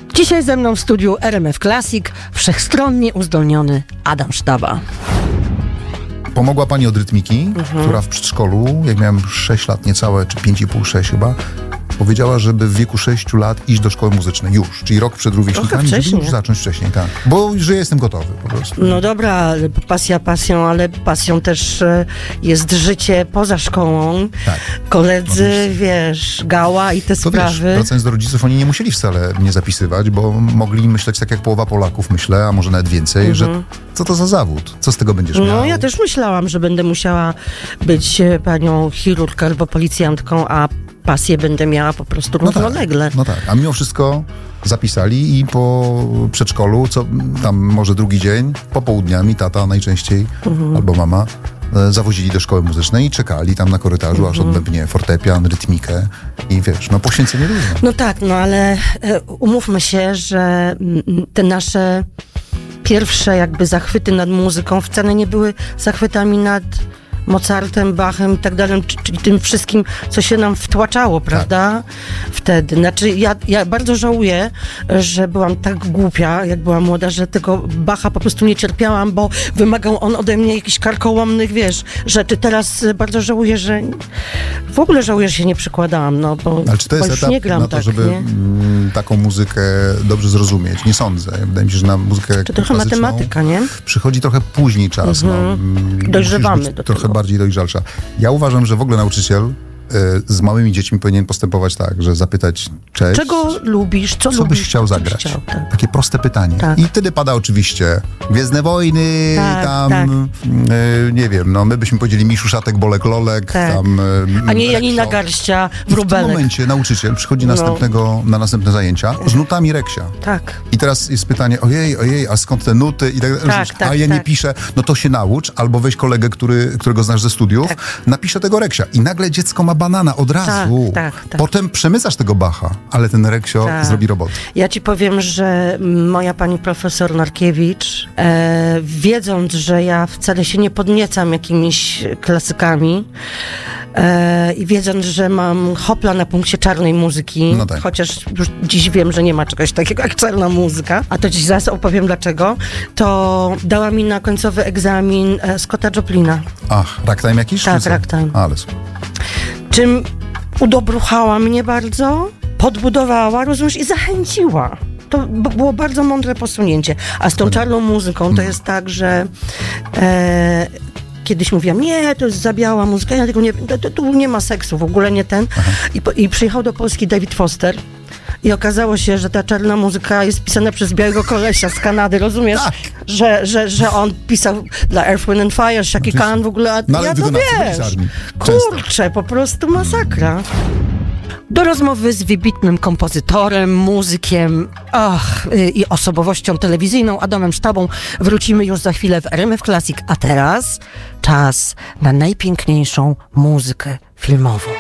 Dzisiaj ze mną w studiu RMF Classic wszechstronnie uzdolniony Adam Sztaba. Pomogła pani od rytmiki, która w przedszkolu, jak miałem 6 lat niecałe, czy 5,5-6 chyba, powiedziała, żeby w wieku 6 lat iść do szkoły muzycznej już, czyli rok przed rówieśnikami, żeby już zacząć wcześniej, tak. Bo że jestem gotowy po prostu. No dobra, pasja pasją, ale pasją też jest życie poza szkołą. Tak. Koledzy, wiesz, gała i te sprawy. Wiesz, wracając do rodziców, oni nie musieli wcale mnie zapisywać, bo mogli myśleć tak jak połowa Polaków myślę, a może nawet więcej, że co to za zawód? Co z tego będziesz miał? No ja też myślałam, że będę musiała być panią chirurg albo policjantką, a pasję będę miała po prostu równolegle. No tak, a mimo wszystko zapisali i po przedszkolu, co tam może drugi dzień, popołudniami tata najczęściej, albo mama, zawozili do szkoły muzycznej i czekali tam na korytarzu, aż odbębnie fortepian, rytmikę i wiesz, no poświęcenie różne. No tak, no ale umówmy się, że te nasze pierwsze jakby zachwyty nad muzyką wcale nie były zachwytami nad Mozartem, Bachem i tak dalej, czyli tym wszystkim, co się nam wtłaczało, prawda? Wtedy. Znaczy, ja bardzo żałuję, że byłam tak głupia, jak byłam młoda, że tego Bacha po prostu nie cierpiałam, bo wymagał on ode mnie jakichś karkołomnych, wiesz, rzeczy. Teraz bardzo żałuję, że w ogóle żałuję, że się nie przykładałam, no bo, ale czy to jest etap nie gram na to, tak, żeby taką muzykę dobrze zrozumieć? Nie sądzę. Wydaje mi się, że na muzykę to trochę matematyka, nie? Przychodzi trochę później czas. Dojrzewamy do tego. Bardziej dojrzalsza. Ja uważam, że w ogóle nauczyciel z małymi dziećmi powinien postępować tak, że zapytać cześć. Czego lubisz? Co byś chciał zagrać? Takie proste pytanie. Tak. I wtedy pada oczywiście Gwiezdne Wojny, nie wiem, no my byśmy powiedzieli Miszu Szatek, Bolek Lolek, tam a nie Janina Garścia, Wróbelek. W tym momencie nauczyciel przychodzi na następne zajęcia z nutami Reksia. Tak. I teraz jest pytanie, ojej, a skąd te nuty? I tak, ja nie piszę, no to się naucz, albo weź kolegę, którego znasz ze studiów, napisze tego Reksia. I nagle dziecko ma banana od razu. Tak. Potem przemycasz tego Bacha, ale ten Reksio zrobi robotę. Ja ci powiem, że moja pani profesor Narkiewicz, wiedząc, że ja wcale się nie podniecam jakimiś klasykami i wiedząc, że mam hopla na punkcie czarnej muzyki, chociaż już dziś wiem, że nie ma czegoś takiego jak czarna muzyka, a to dziś zaraz opowiem dlaczego, to dała mi na końcowy egzamin Scotta Joplina. Ach, ragtime jakiś? Tak, ragtime. Ale super. Czym udobruchała mnie bardzo, podbudowała, rozumiesz, i zachęciła. To było bardzo mądre posunięcie. A z tą czarną muzyką to jest tak, że kiedyś mówiłam, nie, to jest za biała muzyka, ja tego nie, tu nie ma seksu, w ogóle nie ten. I przyjechał do Polski David Foster. I okazało się, że ta czarna muzyka jest pisana przez białego kolesia z Kanady, rozumiesz? Tak. Że on pisał dla Earth, Wind and Fire, Shaki Khan w ogóle, a ja to wiesz. Kurczę, po prostu masakra. Do rozmowy z wybitnym kompozytorem, muzykiem i osobowością telewizyjną Adamem Sztabą wrócimy już za chwilę w RMF Classic, a teraz czas na najpiękniejszą muzykę filmową.